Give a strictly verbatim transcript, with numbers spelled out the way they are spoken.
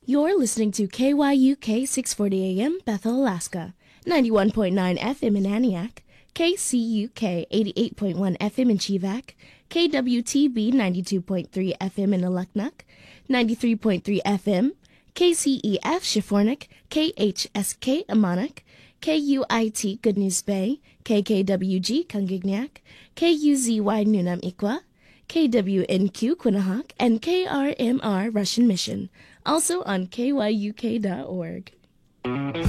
You're listening to K Y U K six forty A M, Bethel, Alaska, ninety-one point nine F M in Aniak, K C U K eighty-eight point one F M in Chivac, K W T B ninety-two point three F M in Aluknuk, ninety-three point three F M, K C E F Shifornik, K H S K Amanak, K U I T Good News Bay, K K W G Kungignac, K U Z Y Nunam Ikwa, K W N Q Quinnahock, and K R M R Russian Mission, also on K Y U K dot org.